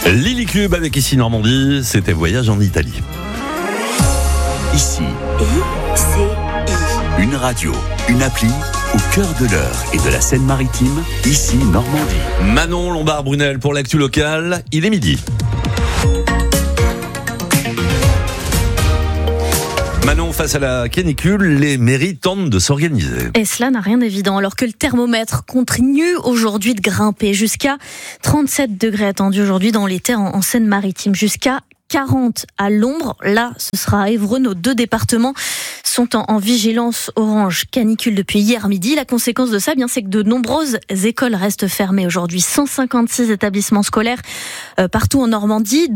Lily Club avec Ici Normandie, c'était Voyage en Italie. Ici, ICI. une radio, une appli au cœur de l'Eure et de la Seine-Maritime, Ici Normandie. Manon Lombard-Brunel pour l'actu locale, il est midi. Manon, face à la canicule, les mairies tentent de s'organiser. Et cela n'a rien d'évident, alors que le thermomètre continue aujourd'hui de grimper jusqu'à 37 degrés attendus aujourd'hui dans les terres en Seine-Maritime, jusqu'à 40 à l'ombre. Là, ce sera à Évreux. Nos deux départements sont en vigilance orange canicule depuis hier midi. La conséquence de ça, c'est que de nombreuses écoles restent fermées aujourd'hui. 156 établissements scolaires partout en Normandie.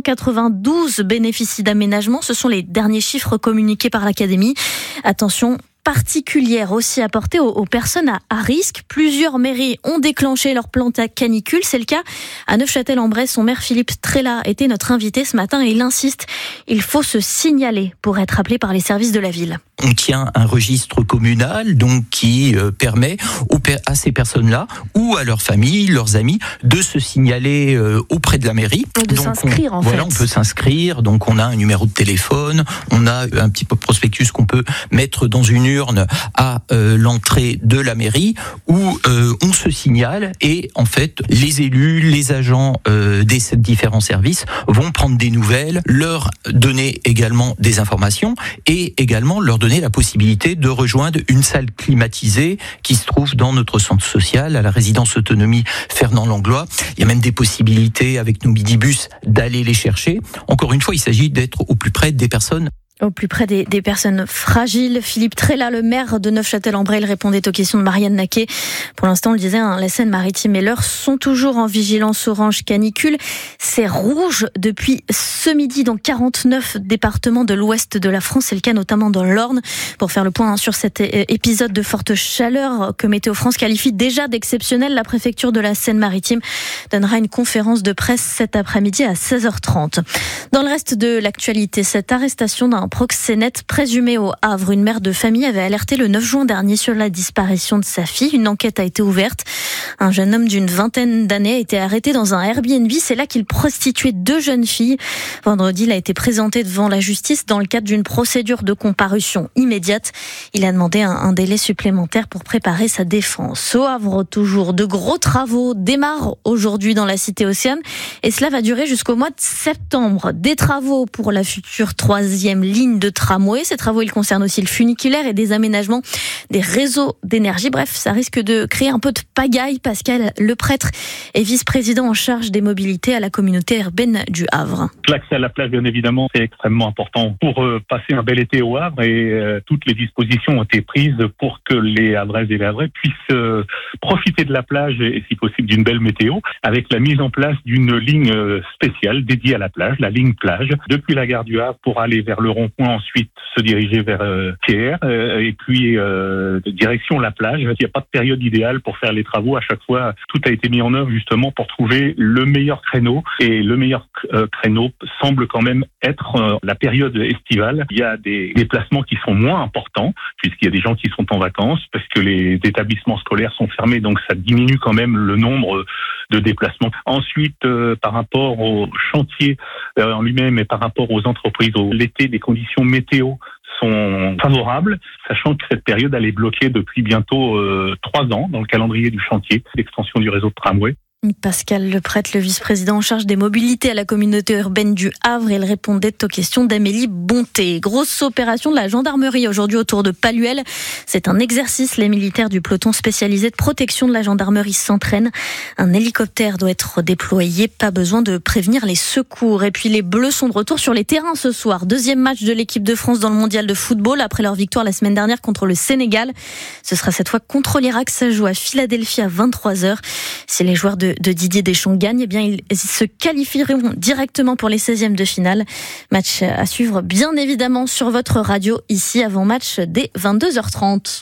292 bénéficient d'aménagement. Ce sont les derniers chiffres communiqués par l'Académie. Attention particulière aussi apportée aux personnes à risque. Plusieurs mairies ont déclenché leur plan canicule. C'est le cas à Neufchâtel-en-Bresse. Son maire Philippe Trella était notre invité ce matin et il insiste, il faut se signaler pour être appelé par les services de la ville. On tient un registre communal donc qui permet à ces personnes-là ou à leurs familles, leurs amis de se signaler auprès de la mairie. De s'inscrire en fait. Voilà, on peut s'inscrire. Donc on a un numéro de téléphone, on a un petit peu de prospectus qu'on peut mettre dans une urne à l'entrée de la mairie où on se signale et en fait les élus, les agents des différents services vont prendre des nouvelles, leur donner également des informations et également leur donner la possibilité de rejoindre une salle climatisée qui se trouve dans notre centre social à la résidence autonomie Fernand Langlois. Il y a même des possibilités avec nos midibus d'aller les chercher. Encore une fois, il s'agit d'être au plus près des personnes. Au plus près des personnes fragiles. Philippe Trella, le maire de Neufchâtel-en-Bray, répondait aux questions de Marianne Naquet. Pour l'instant, on le disait, la Seine-Maritime et l'Eure sont toujours en vigilance orange canicule. C'est rouge depuis ce midi dans 49 départements de l'ouest de la France. C'est le cas notamment dans l'Orne. Pour faire le point sur cet épisode de forte chaleur que Météo France qualifie déjà d'exceptionnel, la préfecture de la Seine-Maritime donnera une conférence de presse cet après-midi à 16h30. Dans le reste de l'actualité, cette arrestation d'un proxénète présumé au Havre. Une mère de famille avait alerté le 9 juin dernier sur la disparition de sa fille. Une enquête a été ouverte. Un jeune homme d'une vingtaine d'années a été arrêté dans un Airbnb. C'est là qu'il prostituait deux jeunes filles. Vendredi, il a été présenté devant la justice dans le cadre d'une procédure de comparution immédiate. Il a demandé un délai supplémentaire pour préparer sa défense. Au Havre, toujours, de gros travaux démarrent aujourd'hui dans la cité Océane et cela va durer jusqu'au mois de septembre. Des travaux pour la future 3e ligne de tramway. Ces travaux, ils concernent aussi le funiculaire et des aménagements des réseaux d'énergie. Bref, ça risque de créer un peu de pagaille. Pascal Leprêtre est vice-président en charge des mobilités à la communauté urbaine du Havre. L'accès à la plage, bien évidemment, c'est extrêmement important pour passer un bel été au Havre et toutes les dispositions ont été prises pour que les Havraises et les Havrais puissent profiter de la plage et si possible d'une belle météo avec la mise en place d'une ligne spéciale dédiée à la plage, la ligne plage, depuis la gare du Havre pour aller vers le rond-point, ensuite se diriger vers Thiers et puis direction la plage. Il n'y a pas de période idéale pour faire les travaux. À chaque fois, tout a été mis en œuvre justement pour trouver le meilleur créneau et le meilleur créneau semble quand même être la période estivale. Il y a des déplacements qui sont moins importants puisqu'il y a des gens qui sont en vacances parce que les établissements scolaires sont fermés, donc ça diminue quand même le nombre de déplacements. Ensuite, par rapport au chantier en lui-même et par rapport aux entreprises, l'été, les conditions météo sont favorables, sachant que cette période elle est bloquée depuis bientôt 3 ans dans le calendrier du chantier, l'extension du réseau de tramway. Pascal Leprêtre, le vice-président en charge des mobilités à la communauté urbaine du Havre, il répondait aux questions d'Amélie Bonté. Grosse opération de la gendarmerie aujourd'hui autour de Paluel. C'est un exercice. Les militaires du peloton spécialisé de protection de la gendarmerie s'entraînent. Un hélicoptère doit être déployé. Pas besoin de prévenir les secours. Et puis les Bleus sont de retour sur les terrains ce soir. 2e match de l'équipe de France dans le mondial de football après leur victoire la semaine dernière contre le Sénégal. Ce sera cette fois contre l'Irak. Ça joue à Philadelphie à 23h. Si les joueurs de Didier Deschamps gagnent, ils se qualifieront directement pour les 16e de finale. Match à suivre bien évidemment sur votre radio ici avant match dès 22h30.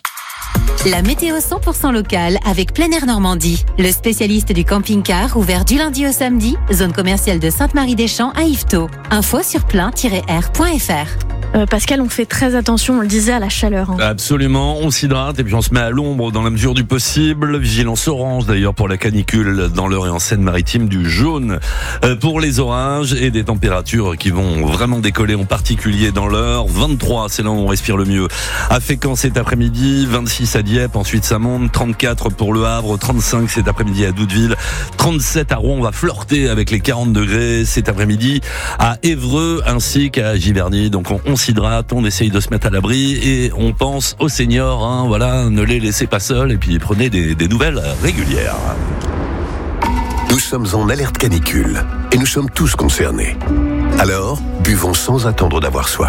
La météo 100% locale avec Plein Air Normandie. Le spécialiste du camping-car ouvert du lundi au samedi, zone commerciale de Sainte-Marie-des-Champs à Yvetot. Info sur plein-air.fr. Pascal, on fait très attention, on le disait, à la chaleur. Absolument, on s'hydrate et puis on se met à l'ombre dans la mesure du possible. Vigilance orange d'ailleurs pour la canicule dans l'Eure et en Seine-Maritime, du jaune pour les orages et des températures qui vont vraiment décoller, en particulier dans l'Eure. 23, c'est là où on respire le mieux. À Fécamp cet après-midi, 26 à Dieppe, ensuite ça monte, 34 pour Le Havre, 35 cet après-midi à Doudeville, 37 à Rouen, on va flirter avec les 40 degrés cet après-midi à Évreux ainsi qu'à Giverny. Donc on s'hydrate, on essaye de se mettre à l'abri et on pense aux seniors, voilà, ne les laissez pas seuls et puis prenez des nouvelles régulières. Nous sommes en alerte canicule et nous sommes tous concernés. Alors, buvons sans attendre d'avoir soif.